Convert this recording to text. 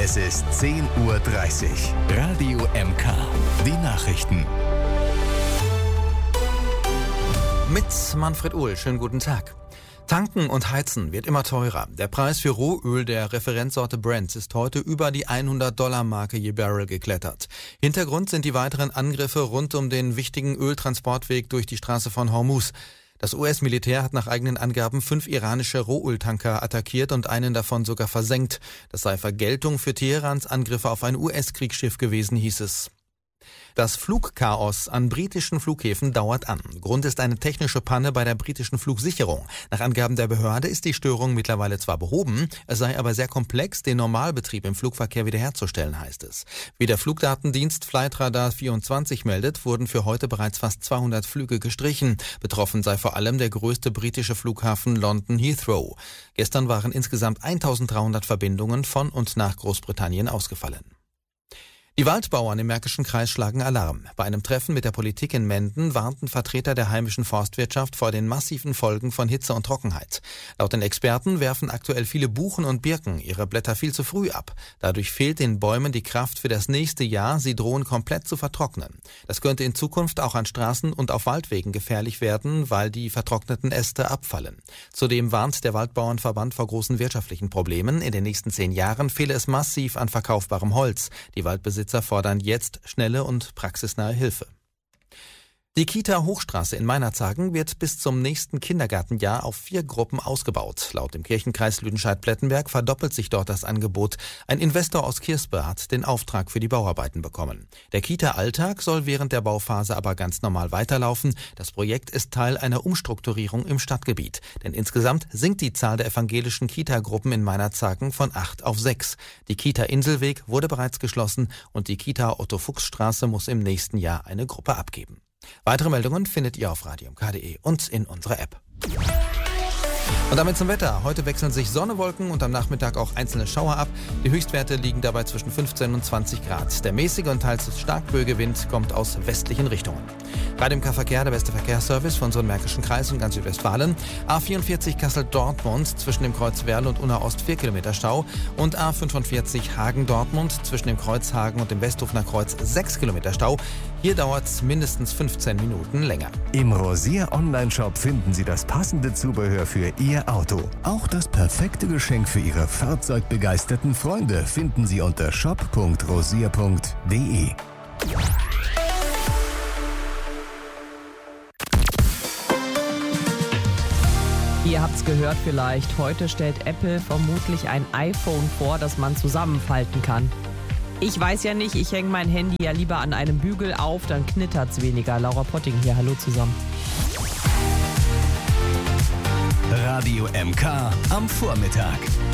Es ist 10:30 Uhr. Radio MK. Die Nachrichten. Mit Manfred Uhl. Schönen guten Tag. Tanken und Heizen wird immer teurer. Der Preis für Rohöl der Referenzsorte Brent ist heute über die $100-Marke je Barrel geklettert. Hintergrund sind die weiteren Angriffe rund um den wichtigen Öltransportweg durch die Straße von Hormuz. Das US-Militär hat nach eigenen Angaben 5 iranische Rohöltanker attackiert und einen davon sogar versenkt. Das sei Vergeltung für Teherans Angriffe auf ein US-Kriegsschiff gewesen, hieß es. Das Flugchaos an britischen Flughäfen dauert an. Grund ist eine technische Panne bei der britischen Flugsicherung. Nach Angaben der Behörde ist die Störung mittlerweile zwar behoben, es sei aber sehr komplex, den Normalbetrieb im Flugverkehr wiederherzustellen, heißt es. Wie der Flugdatendienst Flightradar24 meldet, wurden für heute bereits fast 200 Flüge gestrichen. Betroffen sei vor allem der größte britische Flughafen London Heathrow. Gestern waren insgesamt 1300 Verbindungen von und nach Großbritannien ausgefallen. Die Waldbauern im Märkischen Kreis schlagen Alarm. Bei einem Treffen mit der Politik in Menden warnten Vertreter der heimischen Forstwirtschaft vor den massiven Folgen von Hitze und Trockenheit. Laut den Experten werfen aktuell viele Buchen und Birken ihre Blätter viel zu früh ab. Dadurch fehlt den Bäumen die Kraft für das nächste Jahr. Sie drohen komplett zu vertrocknen. Das könnte in Zukunft auch an Straßen und auf Waldwegen gefährlich werden, weil die vertrockneten Äste abfallen. Zudem warnt der Waldbauernverband vor großen wirtschaftlichen Problemen. In den nächsten 10 Jahren fehle es massiv an verkaufbarem Holz. Die Waldbesitzer fordern jetzt schnelle und praxisnahe Hilfe. Die Kita Hochstraße in Meinerzhagen wird bis zum nächsten Kindergartenjahr auf 4 Gruppen ausgebaut. Laut dem Kirchenkreis Lüdenscheid-Plettenberg verdoppelt sich dort das Angebot. Ein Investor aus Kirspe hat den Auftrag für die Bauarbeiten bekommen. Der Kita-Alltag soll während der Bauphase aber ganz normal weiterlaufen. Das Projekt ist Teil einer Umstrukturierung im Stadtgebiet. Denn insgesamt sinkt die Zahl der evangelischen Kita-Gruppen in Meinerzhagen von 8 auf 6. Die Kita Inselweg wurde bereits geschlossen und die Kita Otto-Fuchs-Straße muss im nächsten Jahr eine Gruppe abgeben. Weitere Meldungen findet ihr auf radiomk.de und in unserer App. Und damit zum Wetter. Heute wechseln sich Sonne, Wolken und am Nachmittag auch einzelne Schauer ab. Die Höchstwerte liegen dabei zwischen 15 und 20 Grad. Der mäßige und teils stark böige Wind kommt aus westlichen Richtungen. Radio MK Verkehr, der beste Verkehrsservice von so einem Märkischen Kreis und ganz Südwestfalen. A44 Kassel-Dortmund zwischen dem Kreuz Werle und Unna-Ost 4 Kilometer Stau. Und A45 Hagen-Dortmund zwischen dem Kreuz Hagen und dem Westhofener Kreuz 6 Kilometer Stau. Hier dauert es mindestens 15 Minuten länger. Im Rosier Online-Shop finden Sie das passende Zubehör für Ihr Auto. Auch das perfekte Geschenk für Ihre fahrzeugbegeisterten Freunde finden Sie unter shop.rosier.de. Ihr habt's gehört vielleicht, heute stellt Apple vermutlich ein iPhone vor, das man zusammenfalten kann. Ich weiß ja nicht, ich hänge mein Handy ja lieber an einem Bügel auf, dann knittert's weniger. Laura Potting hier, hallo zusammen. Radio MK am Vormittag.